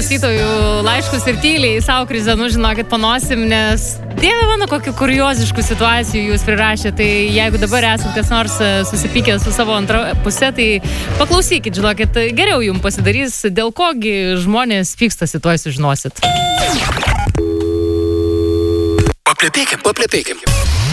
klausytojų laiškus ir tyliai savo krizenu, žinokit, panosim, nes dieve mano, kokių kurioziškų situacijų jūs prirašė. Tai jeigu dabar esat kas nors susipykę su savo antra pusė, tai paklausykit, žinokit, geriau jums pasidarys, dėl kogi žmonės pykstasi, tuoj sužinosit. Paplepėkim.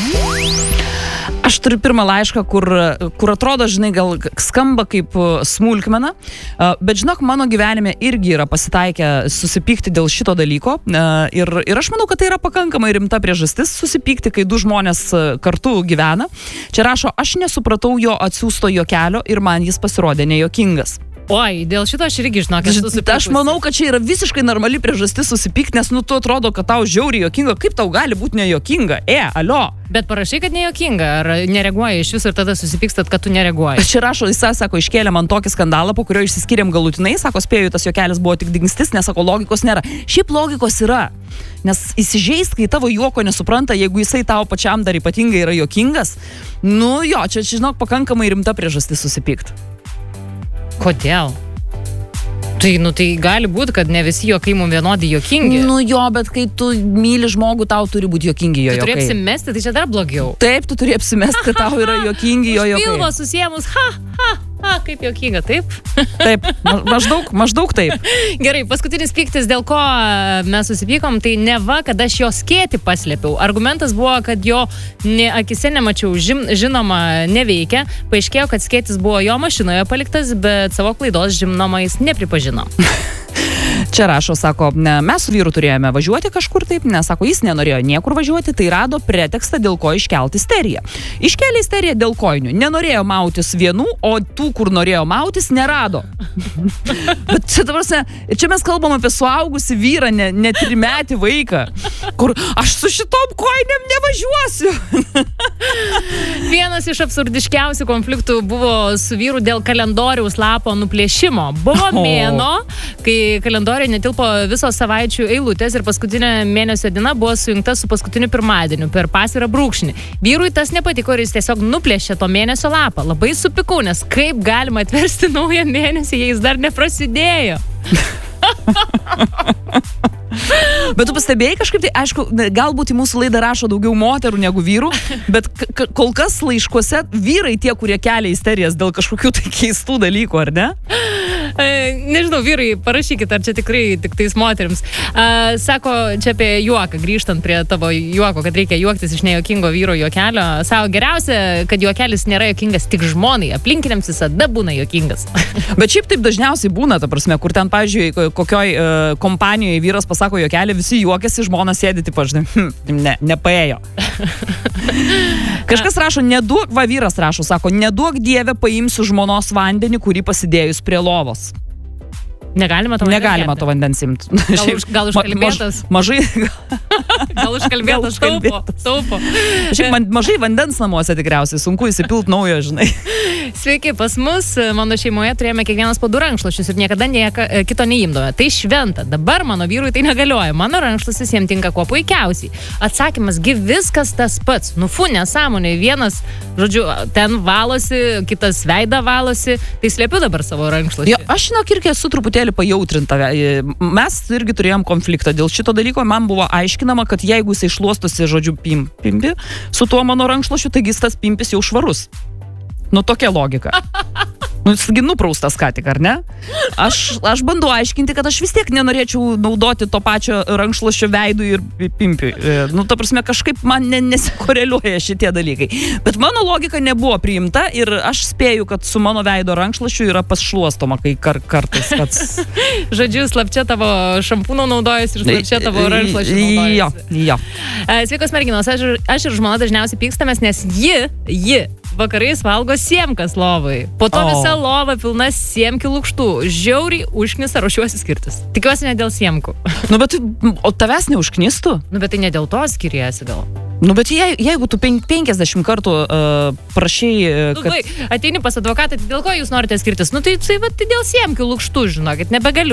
Aš turiu pirmą laišką, kur atrodo, žinai, gal skamba kaip smulkmena, bet žinok, mano gyvenime irgi yra pasitaikę susipykti dėl šito dalyko ir aš manau, kad tai yra pakankamai rimta priežastis susipykti, kai du žmonės kartu gyvena. Čia rašo, aš nesupratau jo atsiųsto juokelio ir man jis pasirodė nejuokingas. Oi, dėl šito aš irgi žinokit susipykusi. Aš manau, kad čia yra visiškai normali priežastis susipykti, nes tu atrodo, kad tau žiauriai juokinga. Kaip tau gali būti nejuokinga? Alio. Bet parašai, kad nejuokinga, ar nereaguoji iš viso ir tada susipykstat, kad tu nereaguoji. Čia rašo, jis sako, iškėlė man tokį skandalą, po kurio išsiskyrėm galutinai, sako, spėju, tas juokelis buvo tik dingstis, nes sako, logikos nėra. Šiaip logikos yra, nes įsižeist, kai tavo juoko nesupranta, jeigu jisai tau pačiam dar ypatingai yra juokingas, nu jo, čia žinok, pakankamai rimta priežastis susipykti. Kodėl? Tai gali būti, kad ne visi juokai mums vienodai juokingi. Nu jo, bet kai tu myli žmogų, tau turi būti juokingi jo juokai. Tu turi apsimesti, tai čia dar blogiau. Taip, tu turi apsimesti, kad tau yra juokingi jo juokai. Pilvo susiemus, kaip juokinga, taip? Taip, maždaug taip. Gerai, paskutinis pyktis, dėl ko mes susipykom, tai neva, kad aš jo skėtį paslėpiau. Argumentas buvo, kad jo akise nemačiau, žinoma, neveikia. Paaiškėjo, kad skėtis buvo jo mašinoje paliktas, bet savo klaidos, žinoma, jis nepripažino. Čia rašo, sako, mes su vyru turėjome važiuoti kažkur taip, nes, sako, jis nenorėjo niekur važiuoti, tai rado pretekstą, dėl ko iškelti isteriją. Iškelė isteriją dėl kojinių. Nenorėjo mautis vienų, o tų, kur norėjo mautis, nerado. Bet čia mes kalbam apie suaugusį vyrą, ne trimetį vaiką, kur aš su šitom kojinėm nevažiuosiu. Vienas iš absurdiškiausių konfliktų buvo su vyru dėl kalendoriaus lapo nuplėšimo. Buvo mėnuo, kai kalendoriuje netilpo visos savaičių eilutės ir paskutinė mėnesio diena buvo sujungta su paskutiniu pirmadieniu per pasvirą brūkšnį. Vyrui tas nepatiko ir jis tiesiog nuplėšė to mėnesio lapą. Labai supykau, nes kaip galima atversti naują mėnesį, jei jis dar neprasidėjo. Bet tu pastebėjai kažkaip, tai aišku, galbūt į mūsų laidą rašo daugiau moterų negu vyrų, bet kol kas laiškuose vyrai tie, kurie kelia isterijas dėl kažkokių tai keistų dalykų, ar ne? Nežinau, vyrai, parašykit, ar čia tikrai tik tais moterims. Sako, čia apie juoką, grįžtant prie tavo juoko, kad reikia juoktis iš nejuokingo vyro juokelio. Sako, geriausia, kad juokelis nėra juokingas tik žmonai, aplinkiniams visada būna juokingas. Bet šiaip taip dažniausiai būna, ta prasme, kur ten, pavyzdžiui, kokioj kompanijoje vyras pasako juokelį, visi juokiasi, žmona sėdi, tipo, žinai, nepaėjo. Kažkas rašo, vyras rašo, sako, neduok dieve paimsiu žmonos vandenį, kurį pasidėjus prie lovos. Negalima to vandens imti. Gal užkalbėtas? Mažai. Gal užkalbėtas taupo. Šiaip mažai vandens namuose tikriausiai, sunku įsipilt naujo, žinai. Sveiki, pas mus mano šeimoje turėjome kiekvienas po 2 rankšluosčius ir niekada kito neimdome. Tai šventa. Dabar mano vyrui tai negalioja. Mano rankšluostis jam tinka kuo puikiausiai. Atsakymas, viskas tas pats. Nesąmonė. Vienas, žodžiu, ten valosi, kitas veidą valosi. Tai slėpiu dabar savo rankšluostį. Aš žinok, irgi esu truputėlį pajautrinta. Mes irgi turėjom konfliktą. Dėl šito dalyko man buvo aiškinama, kad jeigu jisai šluostosi, žodžiu, pimpi su tuo mano rankšluosčiu, taigi tas pimpis jau švarus. Nu, tokia logika. Jisgi nupraustas ką tik, ar ne? Aš bandau aiškinti, kad aš vis tiek nenorėčiau naudoti to pačio rankšluosčio veidui ir pimpiui. Ta prasme, kažkaip man nesikoreliuoja šitie dalykai. Bet mano logika nebuvo priimta ir aš spėju, kad su mano veido rankšluosčiu yra pašluostoma, kai kartais pats. Žodžiu, slapčia tavo šampūno naudojasi ir slapčia tavo rankšluosčiu naudojasi. Jo. Sveikos merginos, aš ir žmona dažniausiai pykstamės, nes ji vakarais valgo siemkas lovai. Po to visa lova pilna siemkių lukštų. Žiauriai užknisa, ruošiuosi skirtis. Tikiuosi ne dėl siemkų. O tavęs neužknistų? Bet tai ne dėl to skiriesi gal. Bet jeigu tu 50 kartų prašai... Ateini pas advokatą, tai dėl ko jūs norite skirtis? Tai dėl siemkių lukštų, žinokit, nebegaliu.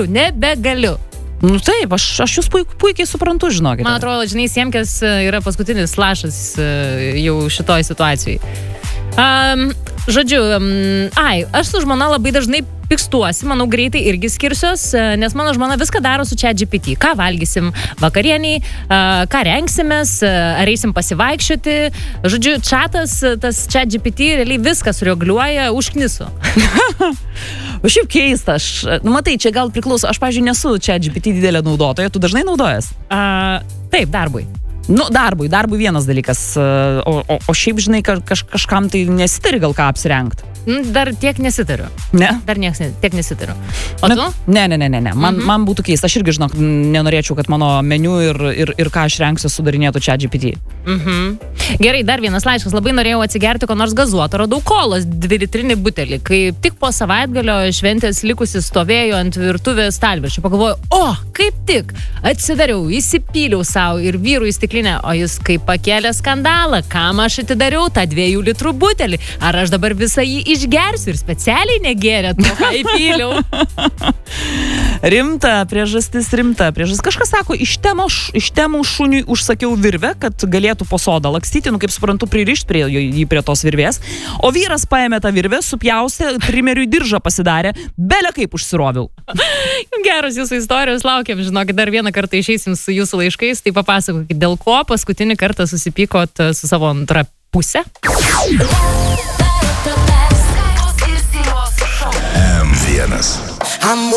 Taip, aš jūs puikiai suprantu, žinokit. Man atrodo, žinai, siemkės yra paskutinis lašas jau šitoj situacijai. Žodžiu, aš su žmona labai dažnai pikstuosi, manau, greitai irgi skirsiuos, nes mano žmona viską daro su ChatGPT. Ką valgysim vakarieniai, ką rengsimės, ar eisim pasivaikščioti. Žodžiu, chatas, tas ChatGPT realiai viską sureguliuoja užknisu. O šiaip keista, matai, čia gal priklauso, aš, pavyzdžiui, nesu ChatGPT didelė naudotoja, tu dažnai naudojas? Taip, darbui. Nu, darbui vienas dalykas, o šiaip, žinai, kažkam tai nesitari gal ką apsirengt. Dar tiek nesitariu. Ne? Dar tiek nesitariu. O tu? Ne. Man būtų keista. Aš irgi, žinok, nenorėčiau, kad mano meniu ir ką aš rengsiu sudarinėtų ChatGPT. Gerai, dar vienas laiškas. Labai norėjau atsigerti ko nors gazuoto. Radau kolos 2-litrinį butelį. Kai tik po savaitgalio šventės likusi stovėjo ant virtuvės stalviršio. Pagalvojau, kaip tik. Atsidariau, įsipyliau savo ir vyrui į stiklinę. O jis kaip pakėlė skandalą. Kam aš atidariau tą 2 litrų butelį? Ar aš dabar visą jį išgersiu ir specialiai negėrė to, ką įpyliau. Rimta priežastis. Kažkas sako, iš temų šuniui užsakiau virvę, kad galėtų po sodą lakstyti, kaip suprantu, pririšti jį prie tos virvės. O vyras paėmė tą virvę, supjaustė, trimeriui diržą pasidarė, bele kaip užsiroviau. Geros jūsų istorijos, laukiam, žinokit, dar vieną kartą išeisim su jūsų laiškais, tai papasakokit, dėl ko paskutinį kartą susipykot su savo antra pusė. M1